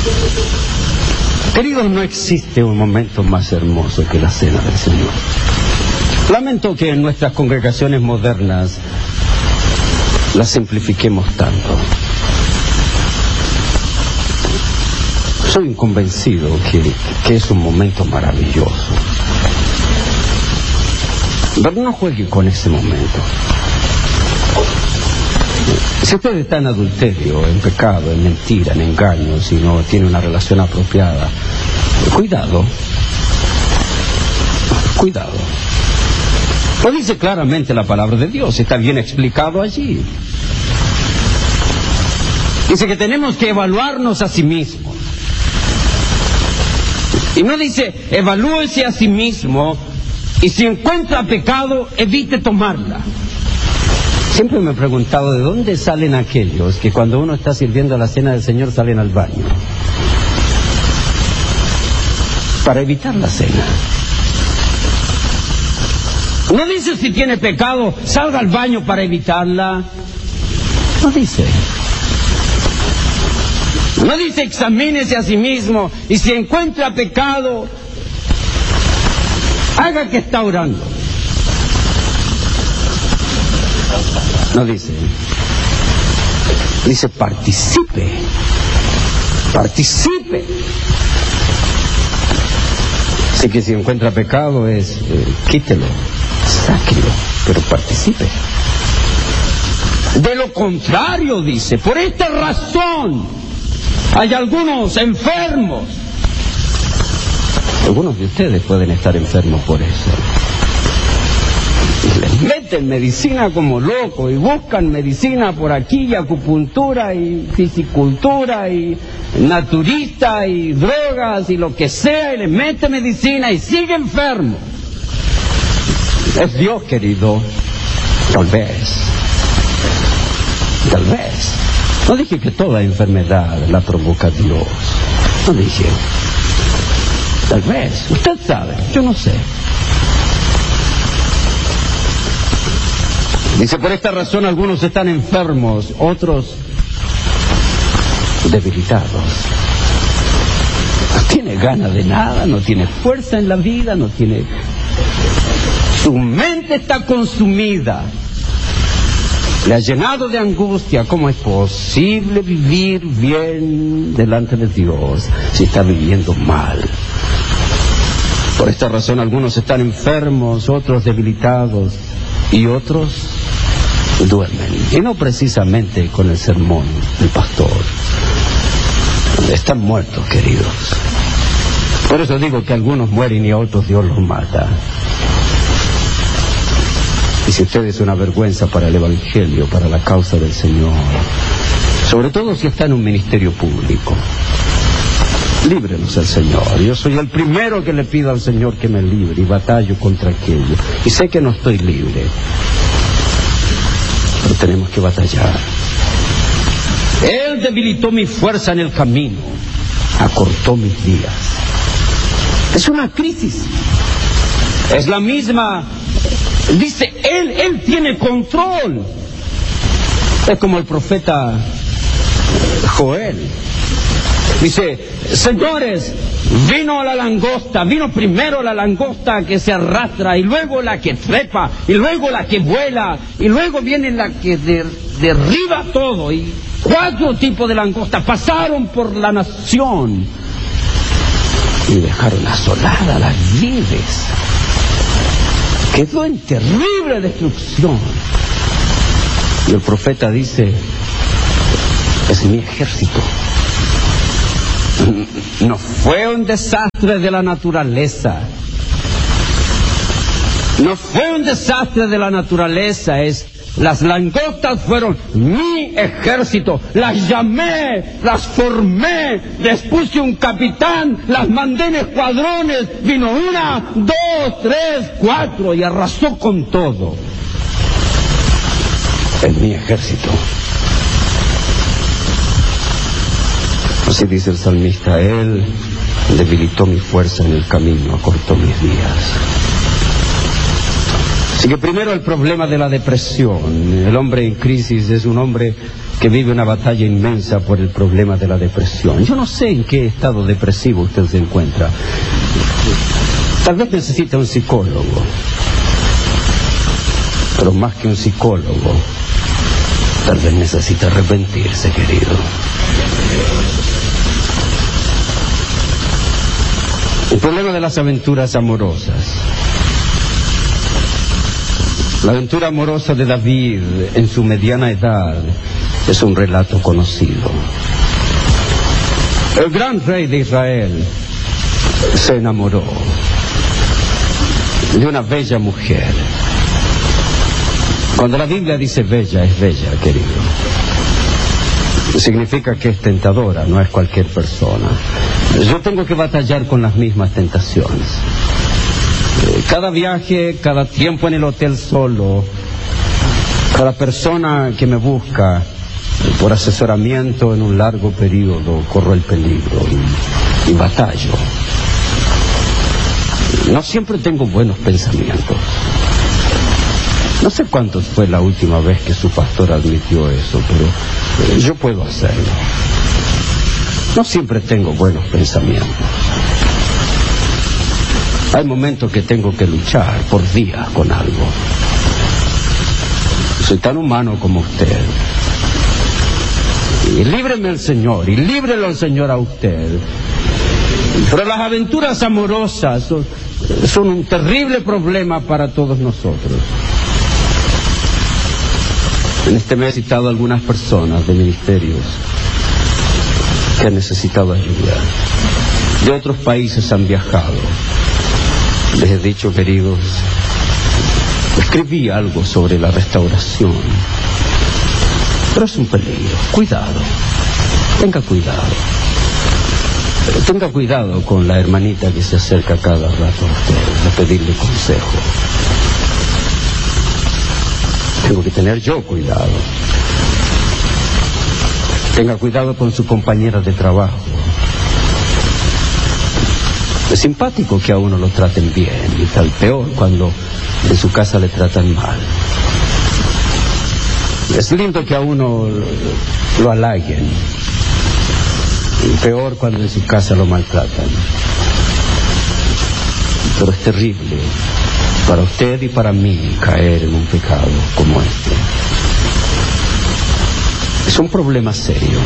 Queridos, no existe un momento más hermoso que la cena del Señor. Lamento que en nuestras congregaciones modernas la simplifiquemos tanto. Soy convencido que es un momento maravilloso. Pero no juegue con ese momento. Si usted está en adulterio, en pecado, en mentira, en engaño, si no tiene una relación apropiada, cuidado. Cuidado. Lo dice claramente la palabra de Dios, está bien explicado allí. Dice que tenemos que evaluarnos a sí mismos. Y no dice, evalúese a sí mismo y si encuentra pecado, evite tomarla. Siempre me he preguntado de dónde salen aquellos que cuando uno está sirviendo la cena del Señor salen al baño para evitar la cena. No dice si tiene pecado, salga al baño para evitarla. No dice. No dice examínese a sí mismo y si encuentra pecado, haga que está orando. No dice. Dice participe. Participe. Así que si encuentra pecado es quítelo, sáquelo, pero participe. De lo contrario, dice, por esta razón hay algunos enfermos. Algunos de ustedes pueden estar enfermos por eso. Y les meten medicina como loco y buscan medicina por aquí y acupuntura y fisicultura y naturista y drogas y lo que sea y les mete medicina y sigue enfermo. Es Dios, querido. Tal vez. Tal vez. No dije que toda enfermedad la provoca Dios. No dije. Tal vez. Usted sabe. Yo no sé. Dice, por esta razón algunos están enfermos, otros debilitados. No tiene ganas de nada, no tiene fuerza en la vida, no tiene... Su mente está consumida. Le ha llenado de angustia. ¿Cómo es posible vivir bien delante de Dios si está viviendo mal? Por esta razón algunos están enfermos, otros debilitados y otros duermen. Y no precisamente con el sermón del pastor. Están muertos, queridos. Por eso digo que algunos mueren y a otros Dios los mata. Y si usted es una vergüenza para el Evangelio, para la causa del Señor, sobre todo si está en un ministerio público, líbrenos al Señor. Yo soy el primero que le pido al Señor que me libre y batallo contra aquello. Y sé que no estoy libre, pero tenemos que batallar. Él debilitó mi fuerza en el camino, acortó mis días. Es una crisis. Es la misma... Dice, Él tiene control. Es como el profeta Joel. Dice, señores, vino la langosta, vino primero la langosta que se arrastra, y luego la que trepa, y luego la que vuela, y luego viene la que derriba todo. Y 4 tipos de langosta pasaron por la nación y dejaron asolada las vides. Quedó en terrible destrucción. Y el profeta dice, es mi ejército. No fue un desastre de la naturaleza. No fue un desastre de la naturaleza. Las langostas fueron mi ejército. Las llamé, las formé, les puse un capitán, las mandé en escuadrones. Vino 1, 2, 3, 4 y arrasó con todo. Es mi ejército. Así dice el salmista, Él debilitó mi fuerza en el camino, acortó mis días. Así que primero el problema de la depresión. El hombre en crisis es un hombre que vive una batalla inmensa por el problema de la depresión. Yo no sé en qué estado depresivo usted se encuentra. Tal vez necesita un psicólogo. Pero más que un psicólogo, tal vez necesita arrepentirse, querido. El problema de las aventuras amorosas. La aventura amorosa de David en su mediana edad es un relato conocido. El gran rey de Israel se enamoró de una bella mujer. Cuando la Biblia dice bella, es bella, querido. Significa que es tentadora, no es cualquier persona. Yo tengo que batallar con las mismas tentaciones. Cada viaje, cada tiempo en el hotel solo, cada persona que me busca por asesoramiento en un largo periodo, corro el peligro y batallo. No siempre tengo buenos pensamientos. No sé cuánto fue la última vez que su pastor admitió eso, pero yo puedo hacerlo. No siempre tengo buenos pensamientos. Hay momentos que tengo que luchar por días con algo. Soy tan humano como usted. Y líbreme el Señor, y líbrelo el Señor a usted. Pero las aventuras amorosas son un terrible problema para todos nosotros. En este mes he citado a algunas personas de ministerios que han necesitado ayuda. De otros países han viajado. Les he dicho, queridos, escribí algo sobre la restauración. Pero es un peligro. Cuidado. Tenga cuidado. Pero tenga cuidado con la hermanita que se acerca cada rato a usted a pedirle consejo. Tengo que tener yo cuidado. Tenga cuidado con su compañera de trabajo. Es simpático que a uno lo traten bien y tal peor cuando en su casa le tratan mal. Es lindo que a uno lo halaguen y peor cuando en su casa lo maltratan. Pero es terrible para usted y para mí caer en un pecado como este. Es un problema serio.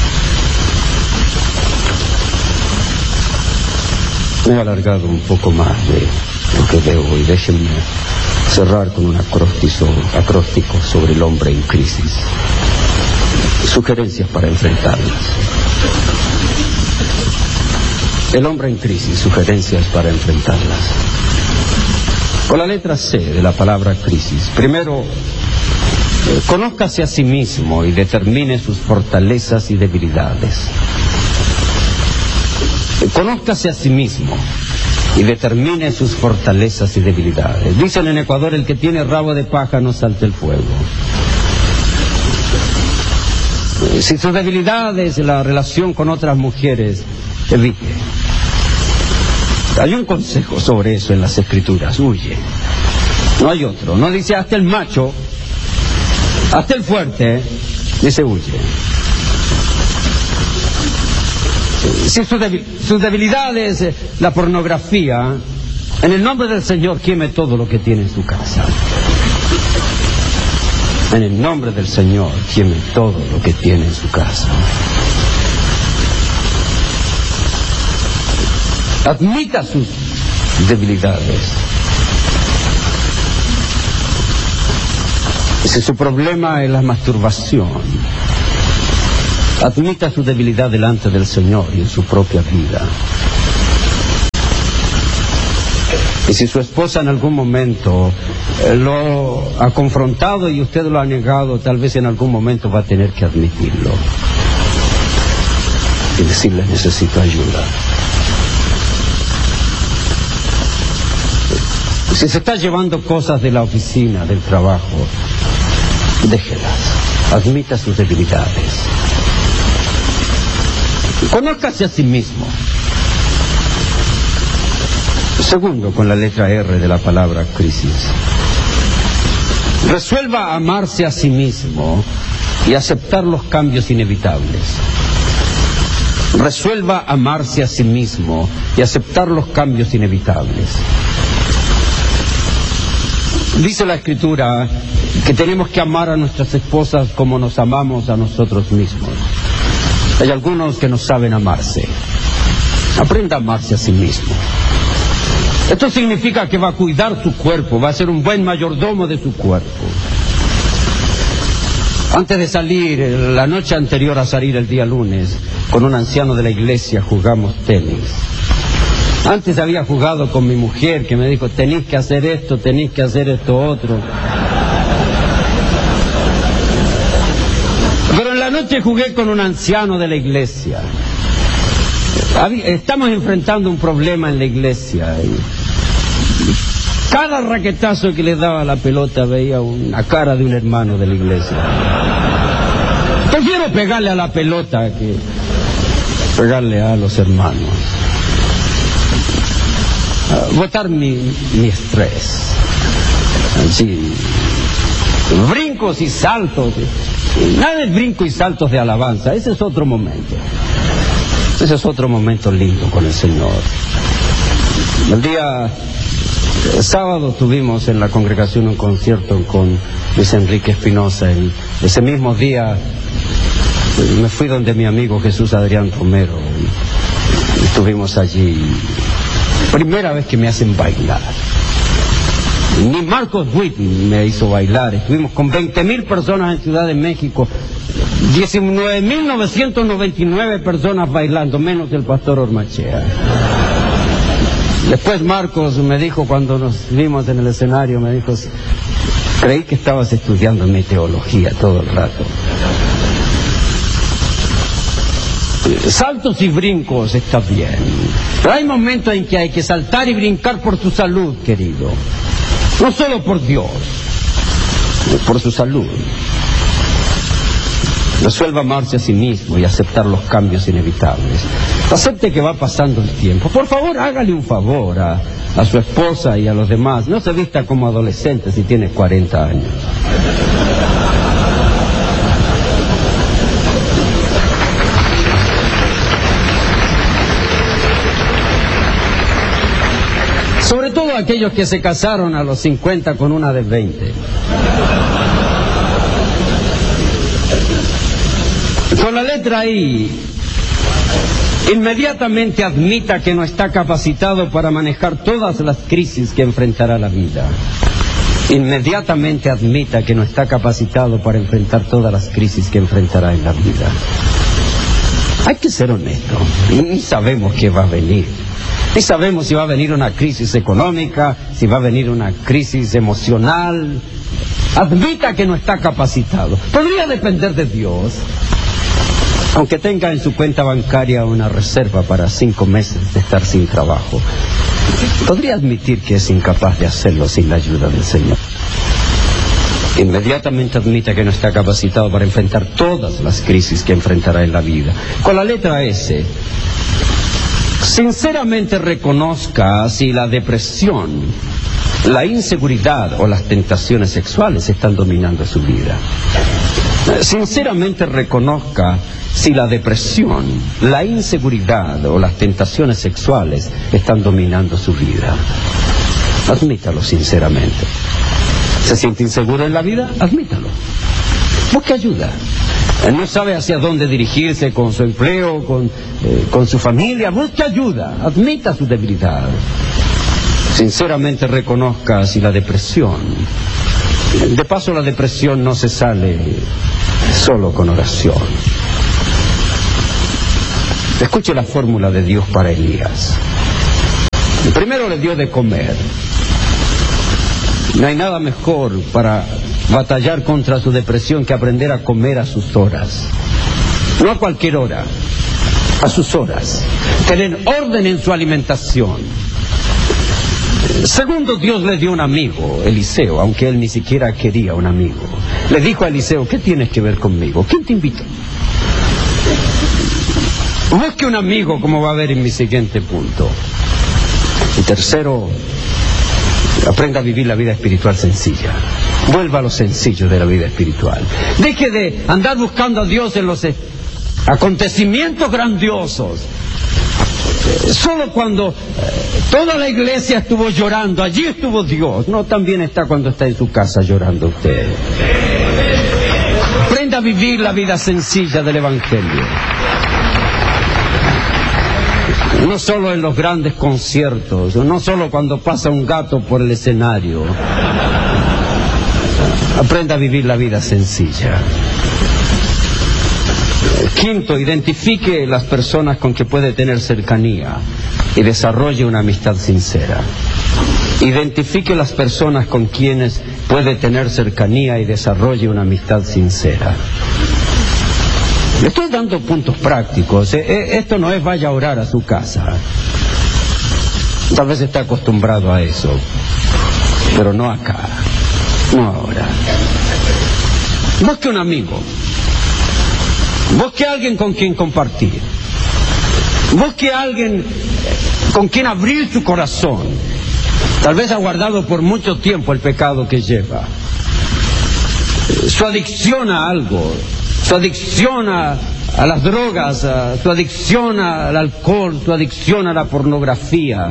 Me he alargado un poco más de lo que debo y déjenme cerrar con un acróstico sobre el hombre en crisis. Sugerencias para enfrentarlas. El hombre en crisis, sugerencias para enfrentarlas. Con la letra C de la palabra crisis. Primero, conózcase a sí mismo y determine sus fortalezas y debilidades. Conózcase a sí mismo y determine sus fortalezas y debilidades. Dicen en Ecuador, el que tiene rabo de paja no salta el fuego. Si su debilidad es la relación con otras mujeres, evite. Hay un consejo sobre eso en las Escrituras: huye. No hay otro. No dice hasta el macho, hasta el fuerte, dice huye. Si su debilidad es la pornografía, en el nombre del Señor queme todo lo que tiene en su casa. En el nombre del Señor queme todo lo que tiene en su casa. Admita sus debilidades. Si su problema es la masturbación, admita su debilidad delante del Señor y en su propia vida. Y si su esposa en algún momento lo ha confrontado y usted lo ha negado, tal vez en algún momento va a tener que admitirlo y decirle: necesito ayuda. Si se está llevando cosas de la oficina, del trabajo, déjelas. Admita sus debilidades. Conózcase a sí mismo. Segundo, con la letra R de la palabra crisis. Resuelva amarse a sí mismo y aceptar los cambios inevitables. Resuelva amarse a sí mismo y aceptar los cambios inevitables. Dice la Escritura que tenemos que amar a nuestras esposas como nos amamos a nosotros mismos. Hay algunos que no saben amarse. Aprenda a amarse a sí mismo. Esto significa que va a cuidar su cuerpo, va a ser un buen mayordomo de su cuerpo. Antes de salir, la noche anterior a salir el día lunes, con un anciano de la iglesia jugamos tenis. Antes había jugado con mi mujer que me dijo, tenéis que hacer esto otro. Pero en la noche jugué con un anciano de la iglesia. Estamos enfrentando un problema en la iglesia. Cada raquetazo que le daba la pelota veía una cara de un hermano de la iglesia. Prefiero pegarle a la pelota que pegarle a los hermanos. Botar mi estrés. Sí. Brincos y saltos. Nada de brincos y saltos de alabanza. Ese es otro momento. Ese es otro momento lindo con el Señor. El día sábado tuvimos en la congregación un concierto con Luis Enrique Espinosa. Ese mismo día me fui donde mi amigo Jesús Adrián Romero y estuvimos allí. Primera vez que me hacen bailar. Ni Marcos Witt me hizo bailar. Estuvimos con 20,000 personas en Ciudad de México. 19,999 personas bailando, menos el pastor Ormachea. Después Marcos me dijo, cuando nos vimos en el escenario, me dijo, creí que estabas estudiando meteorología todo el rato. Saltos y brincos está bien, pero hay momentos en que hay que saltar y brincar por tu salud, querido. No solo por Dios, por su salud. Resuelva amarse a sí mismo y aceptar los cambios inevitables. Acepte que va pasando el tiempo. Por favor, hágale un favor a su esposa y a los demás. No se vista como adolescente si tiene 40 años. Sobre todo aquellos que se casaron a los 50 con una de 20. Con la letra I, inmediatamente admita que no está capacitado para manejar todas las crisis que enfrentará la vida. Inmediatamente admita que no está capacitado para enfrentar todas las crisis que enfrentará en la vida. Hay que ser honesto. Y sabemos que va a venir. Y sabemos si va a venir una crisis económica, si va a venir una crisis emocional. Admita que no está capacitado. Podría depender de Dios. Aunque tenga en su cuenta bancaria una reserva para 5 meses de estar sin trabajo, podría admitir que es incapaz de hacerlo sin la ayuda del Señor. Inmediatamente admita que no está capacitado para enfrentar todas las crisis que enfrentará en la vida. Con la letra S, sinceramente reconozca si la depresión, la inseguridad o las tentaciones sexuales están dominando su vida. Sinceramente reconozca si la depresión, la inseguridad o las tentaciones sexuales están dominando su vida. Admítalo sinceramente. ¿Se siente inseguro en la vida? Admítalo. Busque ayuda. No sabe hacia dónde dirigirse con su empleo, con su familia. Busque ayuda. Admita su debilidad. Sinceramente reconozca si la depresión. De paso, la depresión no se sale solo con oración. Escuche la fórmula de Dios para Elías. Primero le dio de comer. No hay nada mejor para batallar contra su depresión que aprender a comer a sus horas. No a cualquier hora, a sus horas. Tener orden en su alimentación. Segundo, Dios le dio un amigo, Eliseo, aunque él ni siquiera quería un amigo. Le dijo a Eliseo, ¿qué tienes que ver conmigo? ¿Quién te invitó? Busque un amigo, como va a ver en mi siguiente punto. Y tercero, aprenda a vivir la vida espiritual sencilla. Vuelva a lo sencillo de la vida espiritual. Deje de andar buscando a Dios en los acontecimientos grandiosos. Solo cuando toda la iglesia estuvo llorando, allí estuvo Dios. No, también está cuando está en su casa llorando usted. Aprenda a vivir la vida sencilla del Evangelio. No solo en los grandes conciertos, no solo cuando pasa un gato por el escenario. Aprenda a vivir la vida sencilla. Quinto, identifique las personas con que puede tener cercanía y desarrolle una amistad sincera. Identifique las personas con quienes puede tener cercanía y desarrolle una amistad sincera. Le estoy dando puntos prácticos. Esto no es vaya a orar a su casa. Tal vez está acostumbrado a eso, pero no acá, no ahora. Busque un amigo. Busque a alguien con quien compartir. Busque a alguien con quien abrir su corazón. Tal vez ha guardado por mucho tiempo el pecado que lleva. Su adicción a algo, su adicción a las drogas, su adicción al alcohol, su adicción a la pornografía,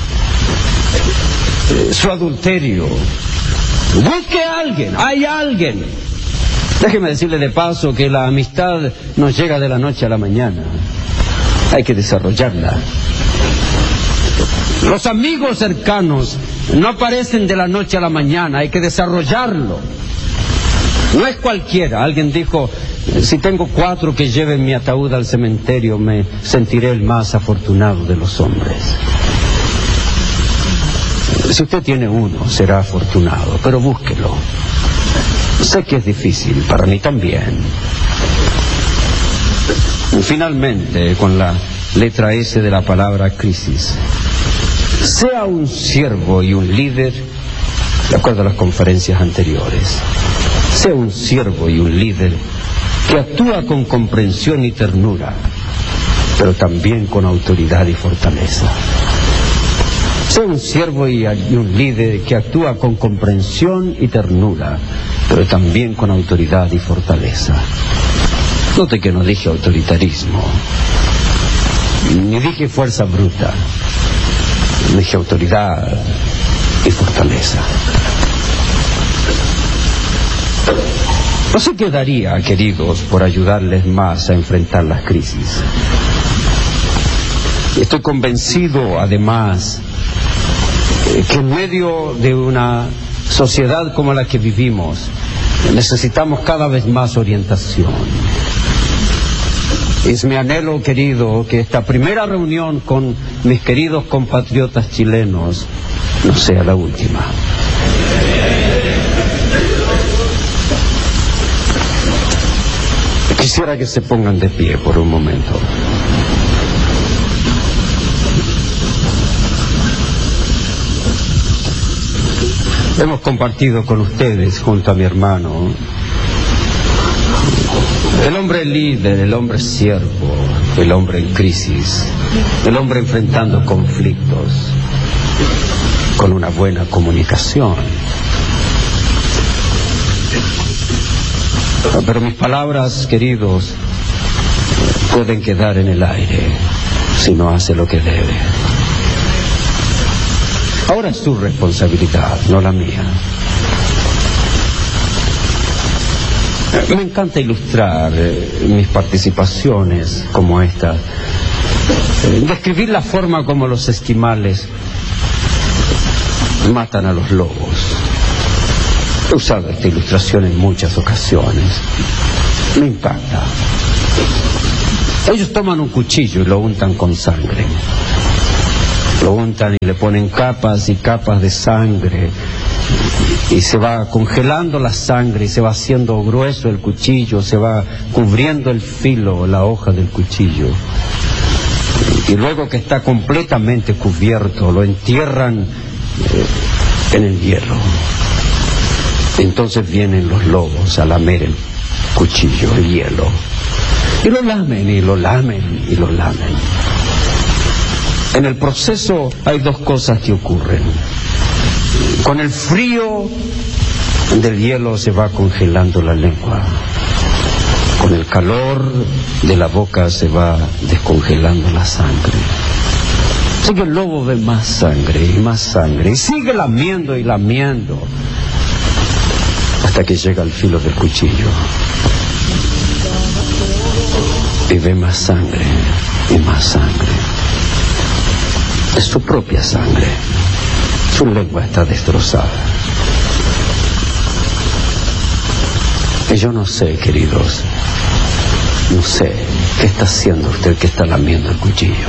su adulterio. Busque a alguien, hay alguien. Déjeme decirle de paso que la amistad no llega de la noche a la mañana. Hay que desarrollarla. Los amigos cercanos no aparecen de la noche a la mañana, hay que desarrollarlo. No es cualquiera. Alguien dijo, si tengo 4 que lleven mi ataúd al cementerio, me sentiré el más afortunado de los hombres. Si usted tiene 1, será afortunado, pero búsquelo. Sé que es difícil, para mí también. Y finalmente, con la letra S de la palabra crisis, sea un siervo y un líder, de acuerdo a las conferencias anteriores, sea un siervo y un líder que actúa con comprensión y ternura, pero también con autoridad y fortaleza. Sea un siervo y un líder que actúa con comprensión y ternura, pero también con autoridad y fortaleza. Note que no dije autoritarismo, ni dije fuerza bruta, dije autoridad y fortaleza. No sé qué daría, queridos, por ayudarles más a enfrentar las crisis. Estoy convencido, además, que en medio de una sociedad como la que vivimos, necesitamos cada vez más orientación. Es mi anhelo, querido, que esta primera reunión con mis queridos compatriotas chilenos no sea la última. Quisiera que se pongan de pie por un momento. Hemos compartido con ustedes, junto a mi hermano, el hombre líder, el hombre siervo, el hombre en crisis, el hombre enfrentando conflictos con una buena comunicación. Pero mis palabras, queridos, pueden quedar en el aire si no hace lo que debe. Ahora es su responsabilidad, no la mía. Me encanta ilustrar mis participaciones como esta, describir la forma como los esquimales matan a los lobos. He usado esta ilustración en muchas ocasiones. Me impacta. Ellos toman un cuchillo y lo untan con sangre. Lo untan y le ponen capas y capas de sangre, y se va congelando la sangre y se va haciendo grueso el cuchillo, se va cubriendo el filo, la hoja del cuchillo, y luego que está completamente cubierto lo entierran en el hierro. Entonces vienen los lobos a lamer el cuchillo, el hielo, y lo lamen y lo lamen y lo lamen. En el proceso hay dos cosas que ocurren. Con el frío Del hielo se va congelando la lengua. Con el calor de la boca se va descongelando la sangre. Así que el lobo ve más sangre y sigue lamiendo y lamiendo hasta que llega al filo del cuchillo y ve más sangre y más sangre. Es su propia sangre. Su lengua está destrozada. Y yo no sé, queridos, no sé qué está haciendo usted que está lamiendo el cuchillo.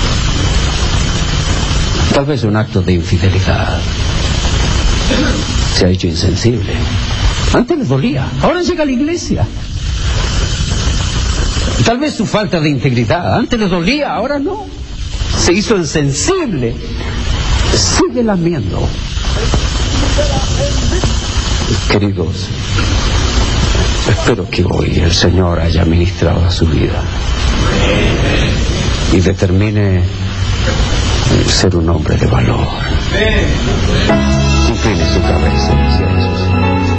Tal vez un acto de infidelidad. Se ha hecho insensible. Antes le dolía, ahora llega a la iglesia. Tal vez su falta de integridad. Antes le dolía, ahora no. Se hizo insensible. Sigue lamiendo. Queridos, espero que hoy el Señor haya ministrado a su vida y determine ser un hombre de valor.